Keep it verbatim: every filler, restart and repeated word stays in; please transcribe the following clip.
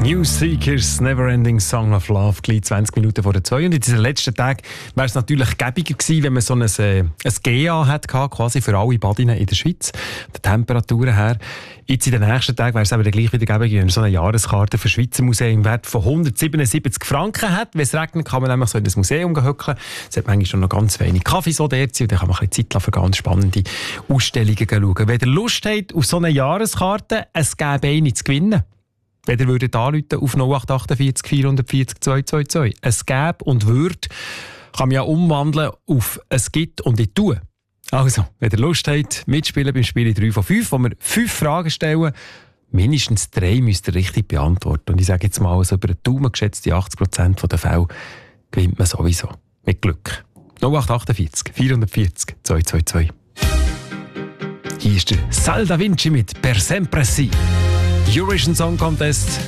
New Seekers, Neverending Song of Love, gleich zwanzig Minuten vor der zwei. Und in diesen letzten Tagen wäre es natürlich gäbiger gewesen, wenn man so ein, äh, ein G A hatte, quasi für alle Badinen in der Schweiz, der Temperaturen her. Jetzt in den nächsten Tagen wäre es aber gleich wieder gäbiger, wenn man so eine Jahreskarte für Schweizer Museen im Wert von hundertsiebenundsiebzig Franken hat. Wenn es regnet, kann man nämlich so in das Museum hückeln. Es hat manchmal schon noch ganz wenig Kaffee so dort und dann kann man ein bisschen Zeit für ganz spannende Ausstellungen schauen. Wenn ihr Lust habt auf so eine Jahreskarte, es gäbe eine zu gewinnen. Wenn ihr würdet anrufen auf null acht acht vier vier vier null zwei zwei zwei. Es gäbe und würde, kann man ja umwandeln auf es gibt und ich tue. Also, wenn ihr Lust habt, mitspielen beim Spiel drei von fünf, wo wir fünf Fragen stellen, mindestens drei müsst ihr richtig beantworten. Und ich sage jetzt mal, also über den Daumen geschätzte achtzig Prozent der Fälle gewinnt man sowieso. Mit Glück. null acht acht vier vier vier zwei zwei zwei. Hier ist der Sal Da Vinci mit Per Sempre Si. Eurovision Song Contest